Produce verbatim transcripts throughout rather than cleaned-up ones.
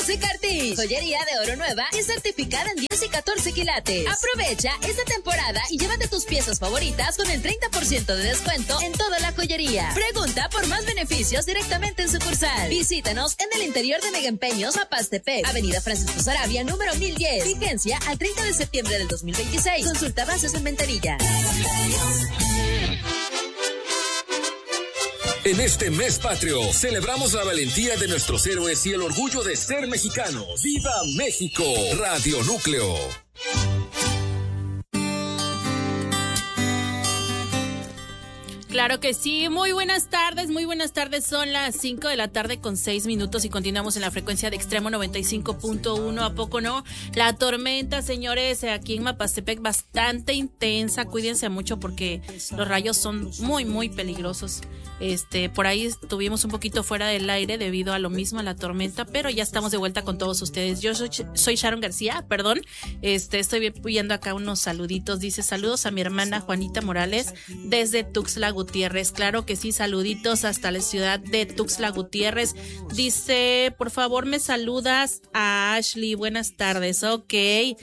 José Cartiz, joyería de oro nueva y certificada en diez y catorce quilates. Aprovecha esta temporada y llévate tus piezas favoritas con el treinta por ciento de descuento en toda la joyería. Pregunta por más beneficios directamente en sucursal. Visítanos en el interior de Mega Empeños, Mapastepec, Avenida Francisco Sarabia, número mil diez. Vigencia al treinta de septiembre del dos mil veintiséis. Consulta bases en ventanilla. En este mes patrio, celebramos la valentía de nuestros héroes y el orgullo de ser mexicanos. ¡Viva México! Radio Núcleo. Claro que sí, muy buenas tardes, muy buenas tardes, son las cinco de la tarde con seis minutos y continuamos en la frecuencia de Extremo noventa y cinco punto uno, ¿a poco no? La tormenta, señores, aquí en Mapastepec bastante intensa, cuídense mucho porque los rayos son muy, muy peligrosos. Este, por ahí estuvimos un poquito fuera del aire debido a lo mismo, a la tormenta, pero ya estamos de vuelta con todos ustedes. Yo soy, soy Sharon García, perdón, este, estoy viendo acá unos saluditos, dice saludos a mi hermana Juanita Morales desde Tuxtla Gutiérrez, claro que sí, saluditos hasta la ciudad de Tuxtla Gutiérrez. Dice, por favor me saludas a Ashley, buenas tardes, ok,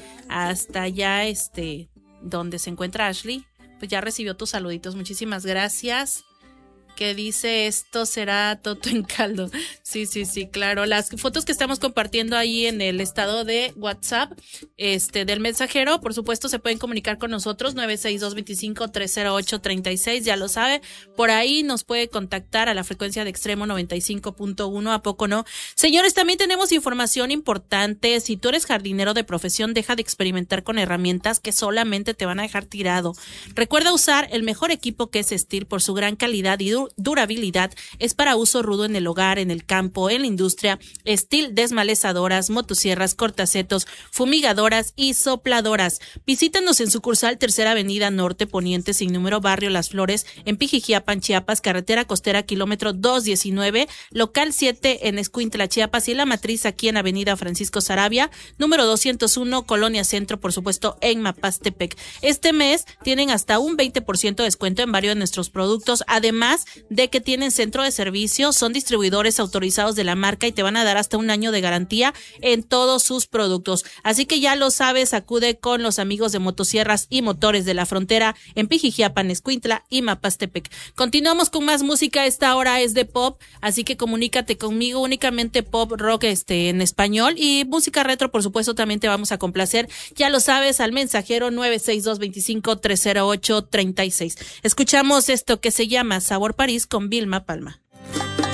hasta allá, este, donde se encuentra Ashley, pues ya recibió tus saluditos, muchísimas gracias. Que dice esto será Toto en caldo. Sí, sí, sí, claro. Las fotos que estamos compartiendo ahí en el estado de WhatsApp, este, del mensajero, por supuesto, se pueden comunicar con nosotros, nueve seis dos, veinticinco, tres cero ocho, treinta y seis, ya lo sabe. Por ahí nos puede contactar a la frecuencia de Extremo noventa y cinco punto uno, ¿a poco no? Señores, también tenemos información importante. Si tú eres jardinero de profesión, deja de experimentar con herramientas que solamente te van a dejar tirado. Recuerda usar el mejor equipo que es Steel por su gran calidad y durabilidad, es para uso rudo en el hogar, en el campo, en la industria. Steel desmalezadoras, motosierras, cortacetos, fumigadoras y sopladoras. Visítanos en sucursal Tercera Avenida Norte Poniente sin número, Barrio Las Flores, en Pijijiapan, Chiapas, carretera costera kilómetro doscientos diecinueve, local siete en Escuintla, Chiapas, y la matriz aquí en Avenida Francisco Sarabia, número doscientos uno, Colonia Centro, por supuesto, en Mapastepec. Este mes tienen hasta un veinte por ciento de descuento en varios de nuestros productos, además de que tienen centro de servicio, son distribuidores autorizados de la marca y te van a dar hasta un año de garantía en todos sus productos. Así que ya lo sabes, acude con los amigos de Motosierras y Motores de la Frontera en Pijijiapan, Escuintla y Mapastepec. Continuamos con más música, esta hora es de pop, así que comunícate conmigo, únicamente pop, rock este en español y música retro, por supuesto, también te vamos a complacer. Ya lo sabes, al mensajero nueve seis dos, veinticinco, tres cero ocho, treinta y seis. Escuchamos esto que se llama Sabor París con Vilma Palma.